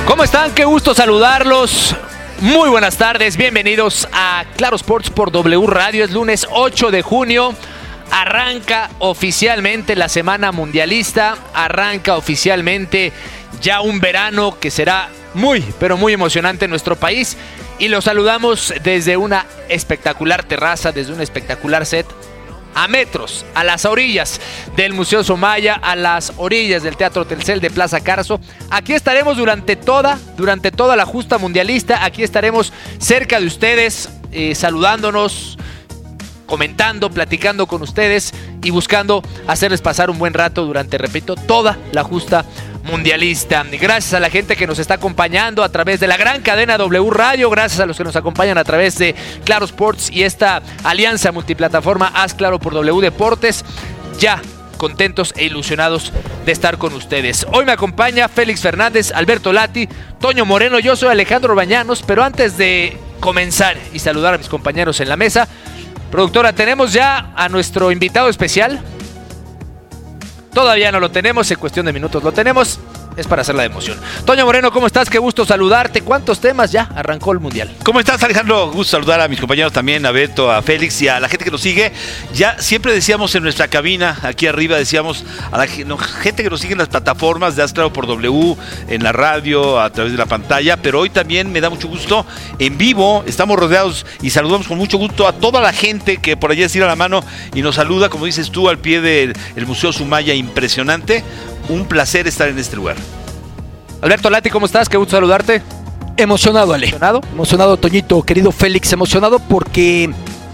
¿Cómo están? Qué gusto saludarlos. Muy buenas tardes, bienvenidos a Claro Sports por W Radio. Es lunes 8 de junio. Arranca oficialmente la semana mundialista. Arranca oficialmente ya un verano que será muy, pero muy emocionante en nuestro país. Y los saludamos desde una espectacular terraza, desde un espectacular set, a metros, a las orillas del Museo Soumaya, a las orillas del Teatro Telcel de Plaza Carso. Aquí estaremos durante toda la justa mundialista. Aquí estaremos cerca de ustedes, saludándonos, comentando, platicando con ustedes y buscando hacerles pasar un buen rato durante, repito, toda la justa mundialista. Gracias a la gente que nos está acompañando a través de la gran cadena W Radio, gracias a los que nos acompañan a través de Claro Sports y esta alianza multiplataforma Haz Claro por W Deportes. Ya contentos e ilusionados de estar con ustedes. Hoy me acompaña Félix Fernández, Alberto Lati, Toño Moreno, yo soy Alejandro Bañanos, pero antes de comenzar y saludar a mis compañeros en la mesa, productora, ¿tenemos ya a nuestro invitado especial? Todavía no lo tenemos, en cuestión de minutos lo tenemos. Es para hacer la emoción. Toño Moreno, ¿cómo estás? Qué gusto saludarte. ¿Cuántos temas ya arrancó el Mundial? ¿Cómo estás, Alejandro? Gusto saludar a mis compañeros también, a Beto, a Félix y a la gente que nos sigue. Ya siempre decíamos en nuestra cabina, aquí arriba, decíamos a la gente que nos sigue en las plataformas de Haz Claro por W, en la radio, a través de la pantalla, pero hoy también me da mucho gusto, en vivo, estamos rodeados y saludamos con mucho gusto a toda la gente que por allá estira la mano y nos saluda, como dices tú, al pie del Museo Soumaya, impresionante. Un placer estar en este lugar. Alberto Lati, ¿cómo estás? Qué gusto saludarte. Emocionado, Ale. Emocionado, Toñito, querido Félix. Emocionado porque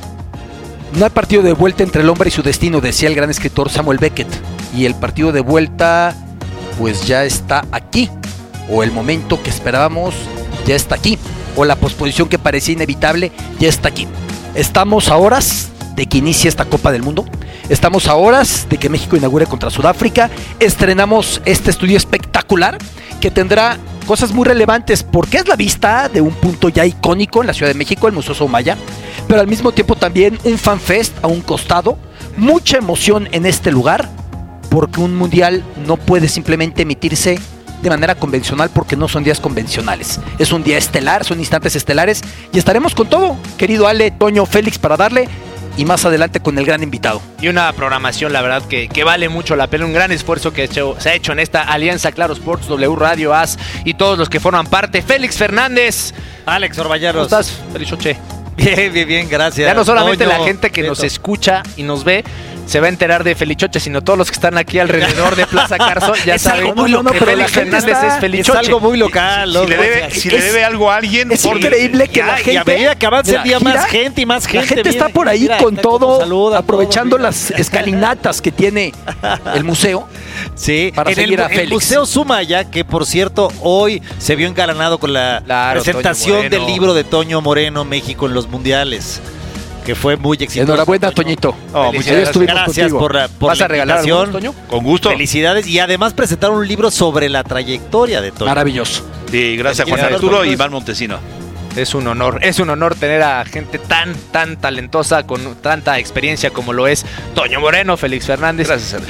no hay partido de vuelta entre el hombre y su destino, decía el gran escritor Samuel Beckett. Y el partido de vuelta, pues ya está aquí. O el momento que esperábamos ya está aquí. O la posposición que parecía inevitable ya está aquí. Estamos a horas de que inicie esta Copa del Mundo. Estamos a horas de que México inaugure contra Sudáfrica. Estrenamos este estudio espectacular que tendrá cosas muy relevantes porque es la vista de un punto ya icónico en la Ciudad de México, el Museo Soumaya, pero al mismo tiempo también un fanfest a un costado. Mucha emoción en este lugar porque un mundial no puede simplemente emitirse de manera convencional porque no son días convencionales. Es un día estelar, son instantes estelares y estaremos con todo, querido Ale, Toño, Félix, para darle y más adelante con el gran invitado. Y una programación, la verdad, que vale mucho la pena. Un gran esfuerzo que se ha hecho en esta alianza Claro Sports, W Radio, AS y todos los que forman parte. Félix Fernández. Alex Orbañanos. ¿Cómo estás, Felichoche? Bien, gracias. Ya no solamente Toño, la gente que Beto nos escucha y nos ve se va a enterar de Felichoche, sino todos los que están aquí alrededor de Plaza Carso ya saben que Félix Fernández es Felichoche. Es algo muy local. Si le debe algo a alguien... Es increíble que la gente... Y a medida que avance el día, más gente. La gente está por ahí con todo, aprovechando las escalinatas que tiene el museo. Sí, para seguir a Félix. El Museo Soumaya, que por cierto hoy se vio engalanado con la presentación del libro de Toño Moreno, México en los Mundiales, que fue muy exitoso. Enhorabuena, Toñito. Muchas gracias por ¿Vas a regalar algunos, Toño? Con gusto. Felicidades. Y además presentaron un libro sobre la trayectoria de Toño. Maravilloso. Sí, gracias a Juan Arturo y Iván Montesino. Es un honor tener a gente tan talentosa, con tanta experiencia como lo es Toño Moreno, Félix Fernández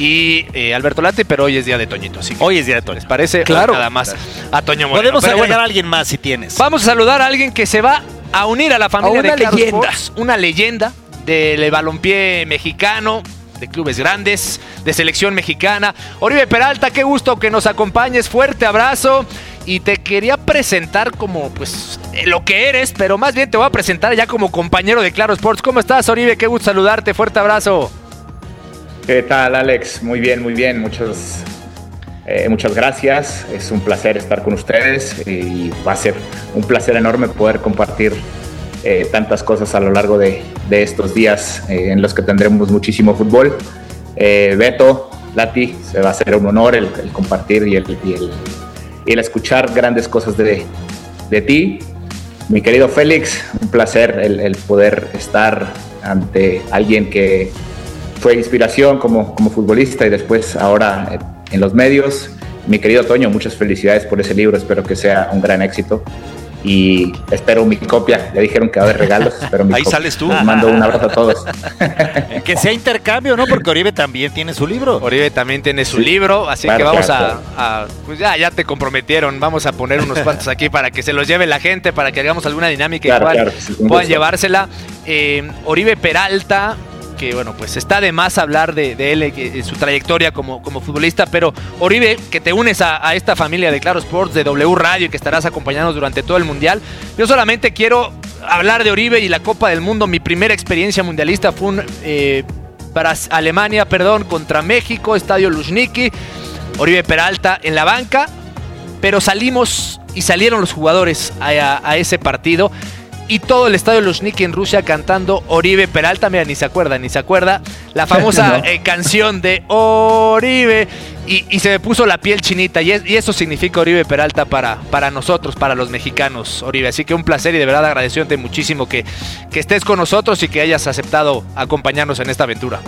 y Alberto Lati, pero hoy es día de Toñito. Así que hoy es día de Toño. ¿Les parece? Claro. Nada más a Toño Moreno. Podemos agregar a alguien más si tienes. Vamos a saludar a alguien que se va a unir a la familia de Claro Sports, una leyenda del balompié mexicano, de clubes grandes, de selección mexicana. Oribe Peralta, qué gusto que nos acompañes, fuerte abrazo. Y te quería presentar como, pues, lo que eres, pero más bien te voy a presentar ya como compañero de Claro Sports. ¿Cómo estás, Oribe? Qué gusto saludarte, fuerte abrazo. ¿Qué tal, Alex? Muy bien. Muchas gracias. Es un placer estar con ustedes y va a ser un placer enorme poder compartir tantas cosas a lo largo de estos días en los que tendremos muchísimo fútbol. Beto, Lati, se va a hacer un honor el compartir y el escuchar grandes cosas de ti. Mi querido Félix, un placer el poder estar ante alguien que fue inspiración como futbolista y después ahora en los medios. Mi querido Toño, muchas felicidades por ese libro, espero que sea un gran éxito. y espero mi copia. Ya dijeron que va a haber regalos, espero mi Ahí copia. sales tú. Les mando un abrazo a todos. Que sea intercambio, ¿no? Porque Oribe también tiene su libro. Oribe también tiene su libro, así que vamos a pues ya te comprometieron, vamos a poner unos cuantos aquí para que se los lleve la gente, para que hagamos alguna dinámica igual, puedan llevársela. Oribe Peralta, que bueno, pues está de más hablar de él, su trayectoria como futbolista, pero Oribe, que te unes a esta familia de Claro Sports, de W Radio, y que estarás acompañándonos durante todo el Mundial. Yo solamente quiero hablar de Oribe y la Copa del Mundo. Mi primera experiencia mundialista fue para Alemania, contra México, Estadio Luzhniki. Oribe Peralta en la banca, pero salieron los jugadores a ese partido. Y todo el estadio Luzhniki en Rusia cantando Oribe Peralta. Mira, ni se acuerda. La famosa canción de Oribe. Y se me puso la piel chinita. Y eso significa Oribe Peralta para nosotros, para los mexicanos, Oribe. Así que un placer y de verdad agradeciéndote muchísimo que estés con nosotros y que hayas aceptado acompañarnos en esta aventura.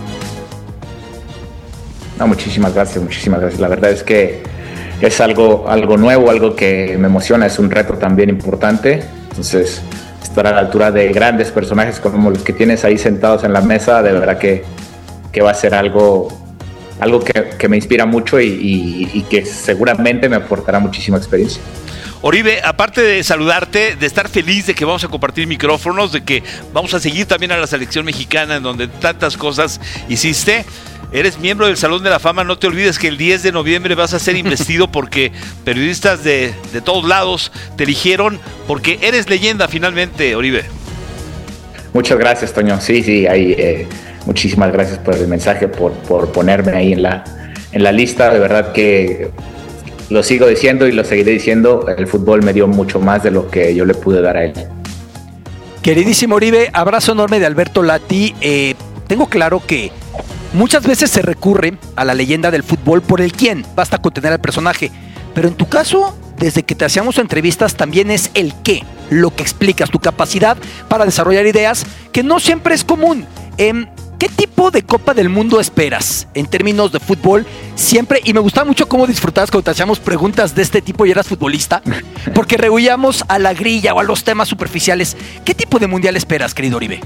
No, muchísimas gracias. La verdad es que es algo nuevo, algo que me emociona. Es un reto también importante. Entonces, estar a la altura de grandes personajes como los que tienes ahí sentados en la mesa, de verdad que va a ser algo que me inspira mucho y que seguramente me aportará muchísima experiencia. Oribe, aparte de saludarte, de estar feliz de que vamos a compartir micrófonos, de que vamos a seguir también a la selección mexicana en donde tantas cosas hiciste, eres miembro del Salón de la Fama. No te olvides que el 10 de noviembre vas a ser investido porque periodistas de todos lados te eligieron porque eres leyenda finalmente, Oribe. Muchas gracias, Toño. Sí, ahí, muchísimas gracias por el mensaje, por ponerme ahí en la lista. De verdad que lo sigo diciendo y lo seguiré diciendo. El fútbol me dio mucho más de lo que yo le pude dar a él. Queridísimo Oribe, abrazo enorme de Alberto Lati. Tengo claro que muchas veces se recurre a la leyenda del fútbol por el quién, basta con tener al personaje. Pero en tu caso, desde que te hacíamos entrevistas, también es el qué, lo que explicas, tu capacidad para desarrollar ideas, que no siempre es común. ¿Qué tipo de Copa del Mundo esperas en términos de fútbol? Siempre, y me gustaba mucho cómo disfrutabas cuando te hacíamos preguntas de este tipo y eras futbolista, porque rehuíamos a la grilla o a los temas superficiales. ¿Qué tipo de mundial esperas, querido Oribe?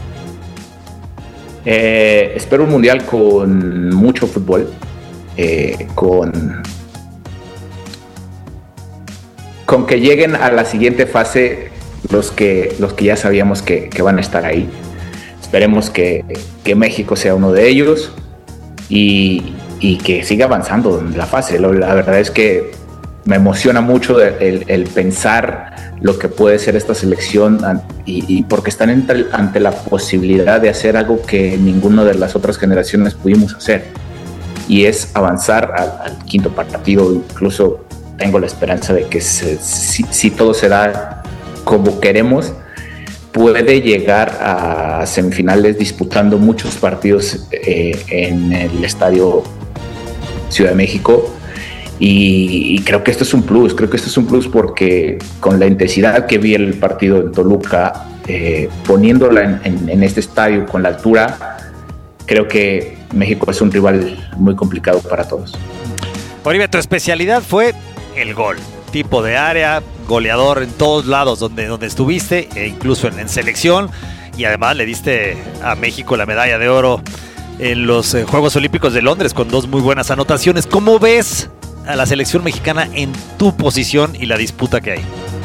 Espero un mundial con mucho fútbol, con que lleguen a la siguiente fase los que ya sabíamos que van a estar ahí. Esperemos que México sea uno de ellos y que siga avanzando en la fase. La verdad es que me emociona mucho el pensar lo que puede ser esta selección y porque están ante la posibilidad de hacer algo que ninguna de las otras generaciones pudimos hacer, y es avanzar al quinto partido. Incluso tengo la esperanza de que si todo se da como queremos, puede llegar a semifinales disputando muchos partidos en el Estadio Ciudad de México. Y creo que esto es un plus, porque con la intensidad que vi el partido en Toluca, poniéndola en este estadio con la altura, creo que México es un rival muy complicado para todos. Oribe, tu especialidad fue el gol, tipo de área, goleador en todos lados donde estuviste, e incluso en selección, y además le diste a México la medalla de oro en los Juegos Olímpicos de Londres con 2 muy buenas anotaciones. ¿Cómo ves a la selección mexicana en tu posición y la disputa que hay?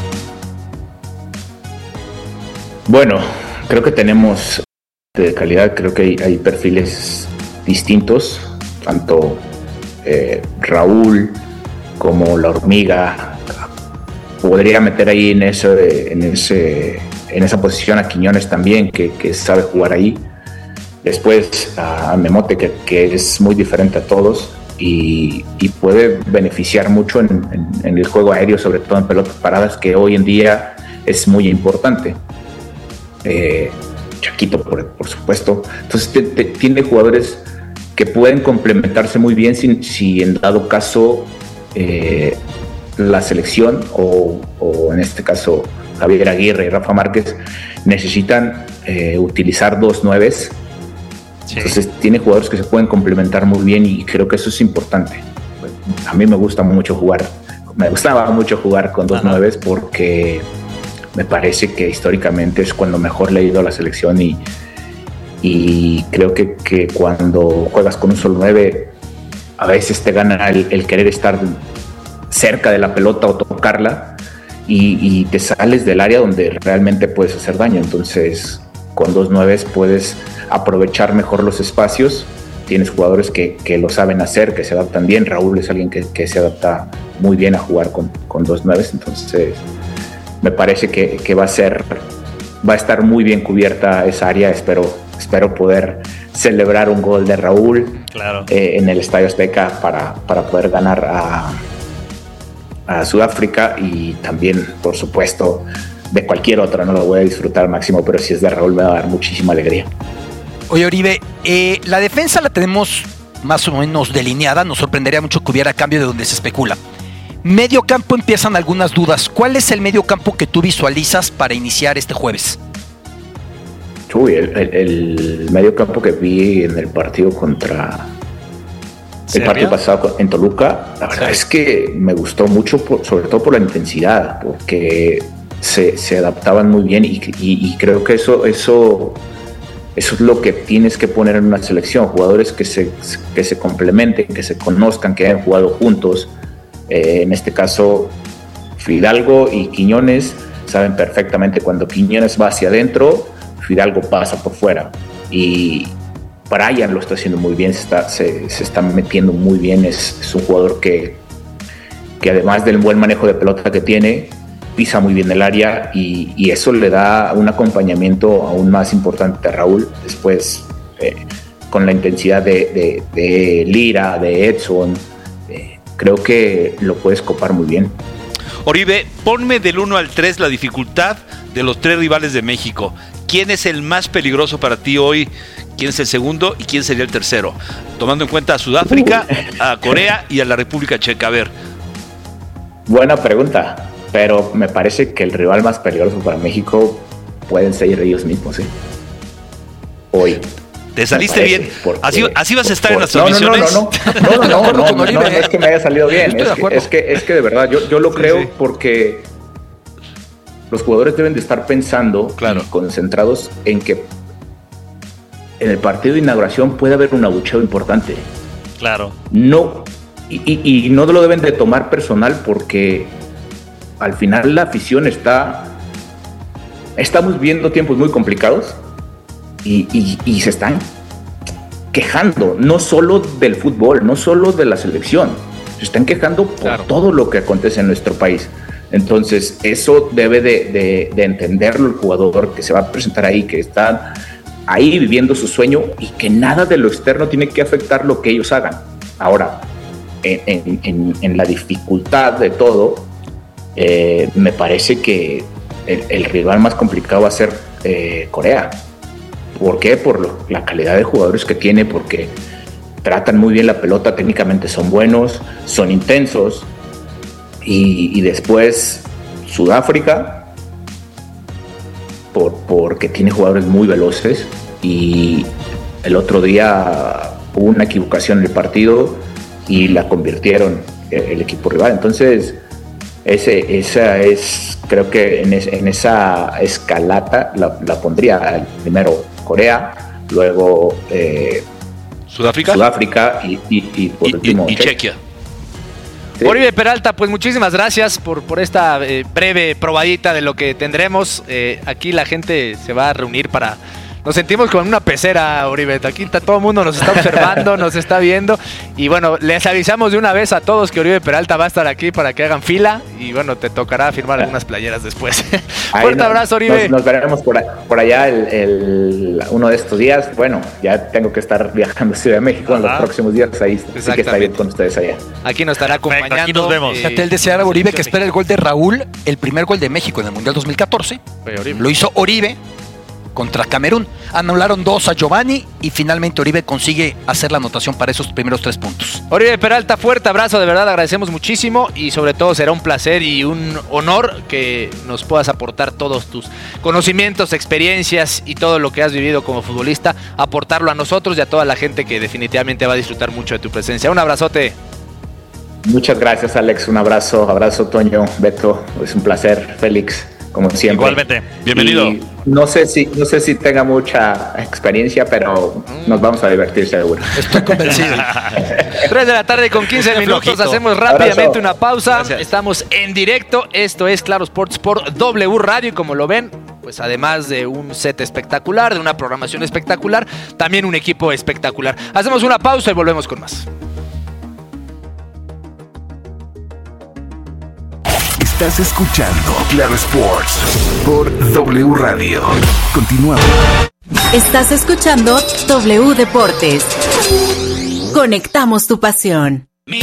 Bueno, creo que tenemos de calidad, creo que hay perfiles distintos, tanto Raúl como La Hormiga. Podría meter ahí en esa posición a Quiñones también, que sabe jugar ahí. Después a Memote, que es muy diferente a todos y puede beneficiar mucho en el juego aéreo, sobre todo en pelotas paradas, que hoy en día es muy importante. Chaquito, por supuesto. Entonces tiene jugadores que pueden complementarse muy bien si en dado caso la selección o en este caso Javier Aguirre y Rafa Márquez necesitan utilizar 2 9s. Sí. Entonces tiene jugadores que se pueden complementar muy bien y creo que eso es importante. A mí me gustaba mucho jugar con 2 9s porque me parece que históricamente es cuando mejor le ha ido a la selección y creo que cuando juegas con un solo 9 a veces te gana el querer estar cerca de la pelota o tocarla y te sales del área donde realmente puedes hacer daño. Entonces con 2 9 puedes aprovechar mejor los espacios. Tienes jugadores que lo saben hacer, que se adaptan bien. Raúl es alguien que se adapta muy bien a jugar con 2 9, entonces me parece que va a estar muy bien cubierta esa área. Espero poder celebrar un gol de Raúl, claro, en el Estadio Azteca para poder ganar a Sudáfrica, y también, por supuesto, de cualquier otra. No lo voy a disfrutar al máximo, pero si es de Raúl me va a dar muchísima alegría. Oye, Oribe, la defensa la tenemos más o menos delineada. Nos sorprendería mucho que hubiera cambio de donde se especula. Medio campo, empiezan algunas dudas. ¿Cuál es el medio campo que tú visualizas para iniciar este jueves? Uy, el medio campo que vi en el partido contra el partido pasado en Toluca, la verdad es que me gustó mucho, sobre todo por la intensidad, porque se adaptaban muy bien y creo que eso es lo que tienes que poner en una selección. Jugadores que se complementen, que se conozcan, que hayan jugado juntos. En este caso, Fidalgo y Quiñones saben perfectamente cuando Quiñones va hacia adentro, Fidalgo pasa por fuera. Y Brian lo está haciendo muy bien, se está metiendo muy bien. Es un jugador que además del buen manejo de pelota que tiene, pisa muy bien el área y eso le da un acompañamiento aún más importante a Raúl. Después, con la intensidad de Lira, de Edson, creo que lo puedes copar muy bien. Oribe, ponme del 1 al 3 la dificultad de los 3 rivales de México. ¿Quién es el más peligroso para ti hoy? ¿Quién es el segundo y quién sería el tercero? Tomando en cuenta a Sudáfrica, a Corea y a la República Checa. A ver. Buena pregunta, pero me parece que el rival más peligroso para México pueden ser ellos mismos, ¿sí? Hoy. Te saliste bien. ¿Así vas a estar en las transmisiones? No, es que me haya salido bien. Es que de verdad, yo lo creo, sí. Porque los jugadores deben de estar pensando, claro, y concentrados en que en el partido de inauguración puede haber un abucheo importante. Claro. No, y no lo deben de tomar personal, porque al final la afición estamos viendo tiempos muy complicados. Y se están quejando, no solo del fútbol, no solo de la selección, se están quejando por todo lo que acontece en nuestro país. Entonces eso debe de entenderlo el jugador que se va a presentar ahí, que está ahí viviendo su sueño y que nada de lo externo tiene que afectar lo que ellos hagan. Ahora, en la dificultad de todo, me parece que el rival más complicado va a ser Corea. ¿Por qué? Por la calidad de jugadores que tiene, porque tratan muy bien la pelota, técnicamente son buenos, son intensos. Y después Sudáfrica, porque tiene jugadores muy veloces, y el otro día hubo una equivocación en el partido y la convirtieron el equipo rival. Entonces esa es, creo que en esa escalata la pondría primero Corea, luego Sudáfrica y por último Chequia. Sí. Oribe Peralta, pues muchísimas gracias por esta breve probadita de lo que tendremos. Aquí la gente se va a reunir para... Nos sentimos como en una pecera, Oribe. Aquí todo el mundo nos está observando, nos está viendo. Y bueno, les avisamos de una vez a todos que Oribe Peralta va a estar aquí para que hagan fila. Y bueno, te tocará firmar algunas playeras después. Fuerte abrazo, Oribe. Nos veremos por allá uno de estos días. Bueno, ya tengo que estar viajando a Ciudad de México en los próximos días. Ahí sí que está bien con ustedes allá. Aquí nos estará acompañando. Aquí nos vemos. Él deseara a Oribe que espera el gol de Raúl, el primer gol de México en el Mundial 2014. Lo hizo Oribe contra Camerún. Anularon 2 a Giovanni y finalmente Oribe consigue hacer la anotación para esos primeros 3 puntos. Oribe Peralta, fuerte abrazo, de verdad agradecemos muchísimo y sobre todo será un placer y un honor que nos puedas aportar todos tus conocimientos, experiencias y todo lo que has vivido como futbolista, aportarlo a nosotros y a toda la gente que definitivamente va a disfrutar mucho de tu presencia. Un abrazote. Muchas gracias, Alex, un abrazo Toño, Beto, es un placer, Félix. como siempre. Igualmente. Bienvenido. Y no sé si tenga mucha experiencia, pero nos vamos a divertir seguro. Estoy convencido. 3 de la tarde con 15 minutos. Flojito. Hacemos rápidamente Abrazo. una pausa. Gracias. Estamos en directo. Esto es Claro Sports por W Radio. Y como lo ven, pues además de un set espectacular, de una programación espectacular, también un equipo espectacular. Hacemos una pausa y volvemos con más. Estás escuchando Claro Sports por W Radio. Continuamos. Estás escuchando W Deportes. Conectamos tu pasión.